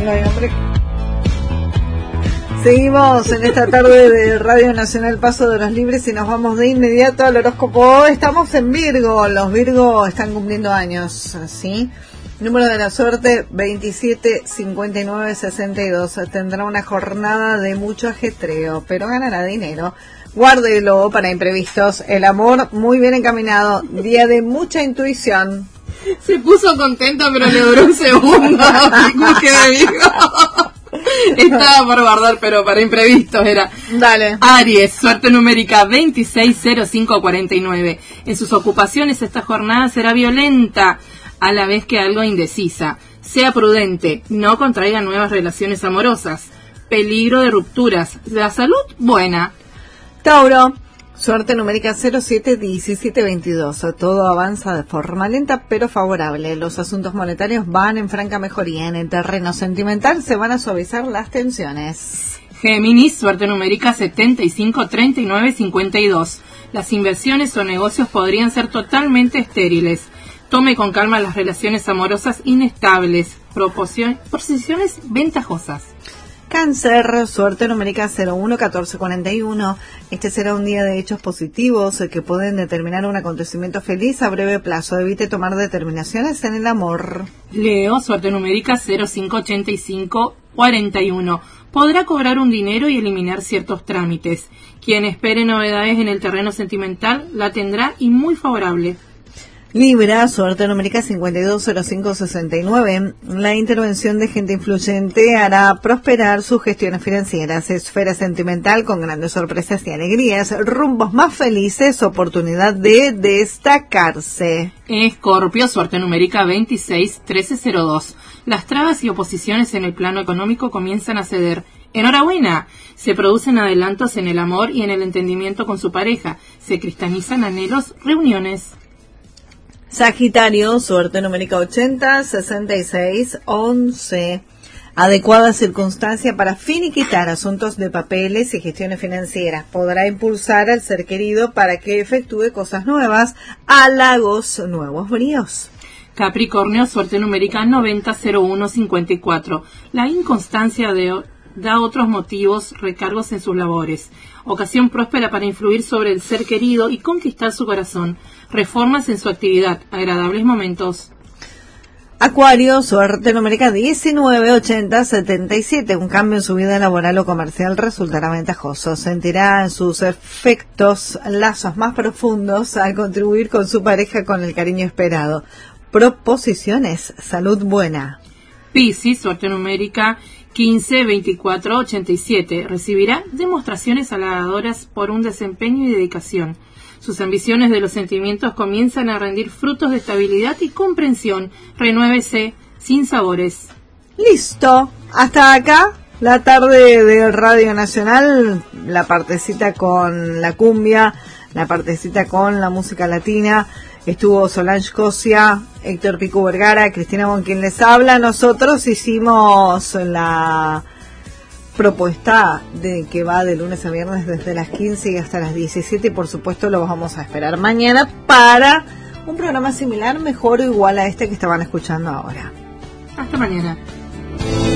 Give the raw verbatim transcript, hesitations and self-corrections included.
No hay hombre. Seguimos en esta tarde de Radio Nacional Paso de los Libres y nos vamos de inmediato al horóscopo. Estamos en Virgo, los Virgo están cumpliendo años, ¿sí? Número de la suerte veintisiete, cincuenta y nueve, sesenta y dos. Tendrá una jornada de mucho ajetreo, pero ganará dinero. Guárdelo para imprevistos. El amor muy bien encaminado. Día de mucha intuición. Se puso contento, pero le duró un segundo. ¿Qué me dijo? Estaba por guardar, pero para imprevistos era. Dale. Aries, suerte numérica veintiséis, cero cinco, cuarenta y nueve. En sus ocupaciones esta jornada será violenta, a la vez que algo indecisa. Sea prudente, no contraiga nuevas relaciones amorosas. Peligro de rupturas. La salud, buena. Tauro, suerte numérica cero siete, diecisiete, veintidós. Todo avanza de forma lenta pero favorable. Los asuntos monetarios van en franca mejoría. En el terreno sentimental se van a suavizar las tensiones. Géminis, suerte numérica setenta y cinco, treinta y nueve, cincuenta y dos. Las inversiones o negocios podrían ser totalmente estériles. Tome con calma las relaciones amorosas inestables. Posiciones ventajosas. Cáncer, suerte numérica cero uno, catorce, cuarenta y uno. Este será un día de hechos positivos que pueden determinar un acontecimiento feliz a breve plazo. Evite tomar determinaciones en el amor. Leo, suerte numérica cero cinco, ochenta y cinco, cuarenta y uno. Podrá cobrar un dinero y eliminar ciertos trámites. Quien espere novedades en el terreno sentimental la tendrá y muy favorable. Libra, suerte numérica cincuenta y dos, cero cinco, sesenta y nueve. La intervención de gente influyente hará prosperar sus gestiones financieras. Esfera sentimental con grandes sorpresas y alegrías. Rumbos más felices, oportunidad de destacarse. Escorpio, suerte numérica veintiséis, trece, cero dos. Las trabas y oposiciones en el plano económico comienzan a ceder. ¡Enhorabuena! Se producen adelantos en el amor y en el entendimiento con su pareja. Se cristalizan anhelos, reuniones. Sagitario, suerte numérica ochenta, sesenta y seis, once. Adecuada circunstancia para finiquitar asuntos de papeles y gestiones financieras. Podrá impulsar al ser querido para que efectúe cosas nuevas, halagos, nuevos bríos. Capricornio, suerte numérica noventa, cero uno, cincuenta y cuatro. La inconstancia de, da otros motivos, recargos en sus labores. Ocasión próspera para influir sobre el ser querido y conquistar su corazón. Reformas en su actividad, agradables momentos. Acuario, suerte numérica diecinueve, ochenta, setenta y siete. Un cambio en su vida laboral o comercial resultará ventajoso. Sentirá en sus efectos lazos más profundos al contribuir con su pareja con el cariño esperado. Proposiciones, salud buena. Piscis, suerte numérica quince, veinticuatro, ochenta y siete. Recibirá demostraciones halagadoras por un desempeño y dedicación. Sus ambiciones de los sentimientos comienzan a rendir frutos de estabilidad y comprensión. Renuévese sin sabores. Listo. Hasta acá la tarde de Radio Nacional. La partecita con la cumbia, la partecita con la música latina. Estuvo Solange Cosia, Héctor Pico Vergara, Cristina Bon quien les habla. Nosotros hicimos la propuesta de que va de lunes a viernes desde las quince y hasta las diecisiete y por supuesto lo vamos a esperar mañana para un programa similar, mejor o igual a este que estaban escuchando ahora. Hasta mañana.